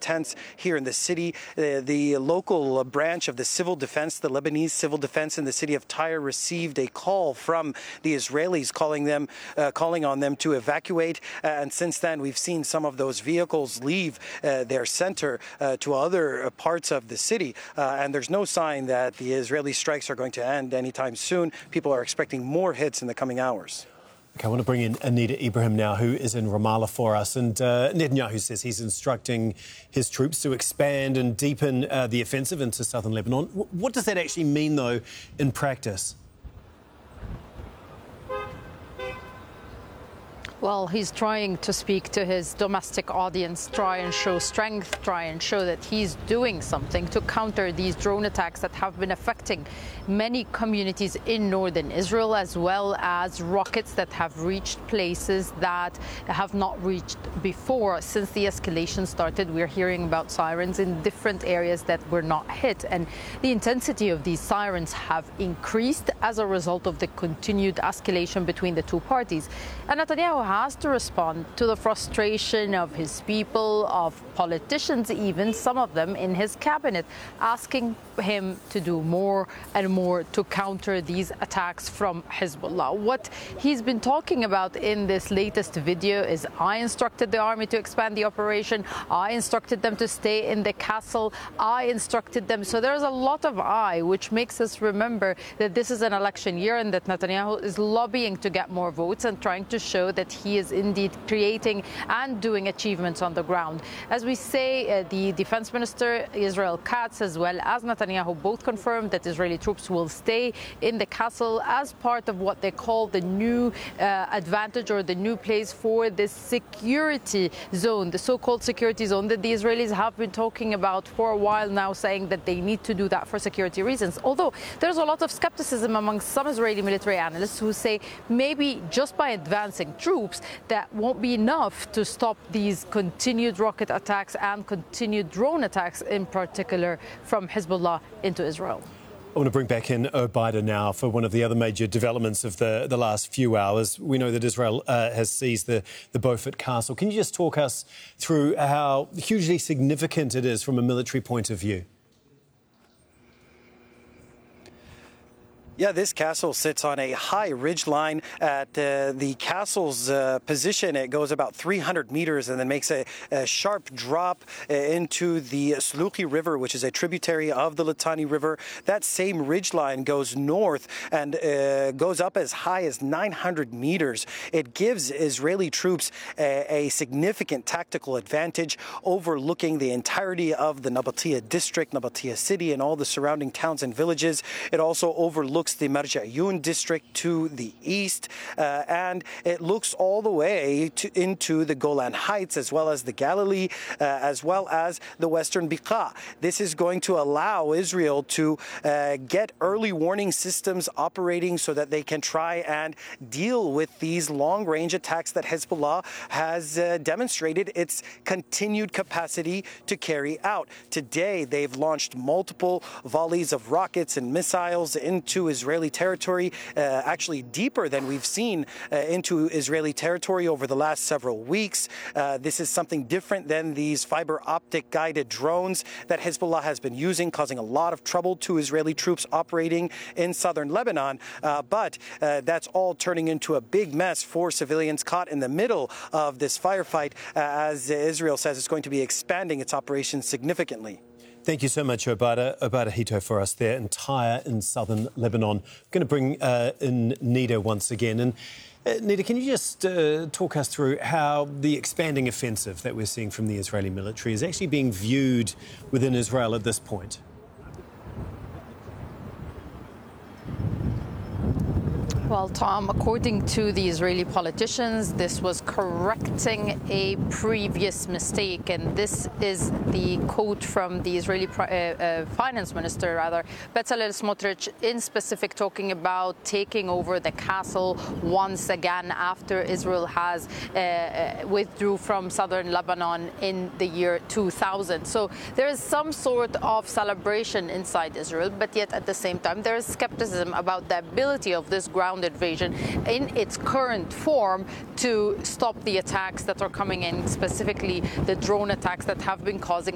tents here in the city. The local branch of the civil defense, the Lebanese civil defense in the city of Tyre, received a call from the Israelis calling on them to evacuate. And since then, we've seen some of those vehicles leave their center to other parts of the city. And there's no sign that the Israeli strikes are going to end anytime soon. People are expecting more hits in the coming hours. Okay, I want to bring in Anita Ibrahim now, who is in Ramallah for us. And Netanyahu says he's instructing his troops to expand and deepen the offensive into southern Lebanon. What does that actually mean, though, in practice? Well, he's trying to speak to his domestic audience, try and show strength, try and show that he's doing something to counter these drone attacks that have been affecting many communities in northern Israel, as well as rockets that have reached places that have not reached before. Since the escalation started, we're hearing about sirens in different areas that were not hit. And the intensity of these sirens have increased as a result of the continued escalation between the two parties. And Netanyahu has to respond to the frustration of his people, of politicians even, some of them in his cabinet, asking him to do more and more to counter these attacks from Hezbollah. What he's been talking about in this latest video is, I instructed the army to expand the operation, I instructed them to stay in the castle, I instructed them. So there's a lot of I, which makes us remember that this is an election year and that Netanyahu is lobbying to get more votes and trying to show that he is indeed creating and doing achievements on the ground. As we say, the defense minister, Israel Katz, as well as Netanyahu, both confirmed that Israeli troops will stay in the castle as part of what they call the new advantage, or the new place for the security zone, the so-called security zone that the Israelis have been talking about for a while now, saying that they need to do that for security reasons. Although there's a lot of skepticism among some Israeli military analysts who say maybe just by advancing troops, that won't be enough to stop these continued rocket attacks and continued drone attacks, in particular from Hezbollah into Israel. I want to bring back in Obaida now for one of the other major developments of the last few hours. We know that Israel has seized the Beaufort Castle. Can you just talk us through how hugely significant it is from a military point of view? Yeah, this castle sits on a high ridgeline. At the castle's position, it goes about 300 meters and then makes a sharp drop into the Sluki River, which is a tributary of the Litani River. That same ridgeline goes north and goes up as high as 900 meters. It gives Israeli troops a significant tactical advantage, overlooking the entirety of the Nabatea district, Nabatea city, and all the surrounding towns and villages. It also overlooks the Marja'yun district to the east, and it looks all the way into the Golan Heights, as well as the Galilee, as well as the western Beqa. This is going to allow Israel to get early warning systems operating so that they can try and deal with these long-range attacks that Hezbollah has demonstrated its continued capacity to carry out. Today, they've launched multiple volleys of rockets and missiles into Israeli territory, actually deeper than we've seen into Israeli territory over the last several weeks. This is something different than these fiber optic guided drones that Hezbollah has been using, causing a lot of trouble to Israeli troops operating in southern Lebanon. But that's all turning into a big mess for civilians caught in the middle of this firefight, as Israel says it's going to be expanding its operations significantly. Thank you so much, Obaida Hito, for us there in Tyre in southern Lebanon. I'm going to bring in Nida once again. And Nida, can you just talk us through how the expanding offensive that we're seeing from the Israeli military is actually being viewed within Israel at this point? Well, Tom, according to the Israeli politicians, this was correcting a previous mistake. And this is the quote from the Israeli finance minister, Bezalel Smotrich, in specific, talking about taking over the castle once again after Israel has withdrew from southern Lebanon in the year 2000. So there is some sort of celebration inside Israel, but yet at the same time there is skepticism about the ability of this ground invasion in its current form to stop the attacks that are coming in, specifically the drone attacks that have been causing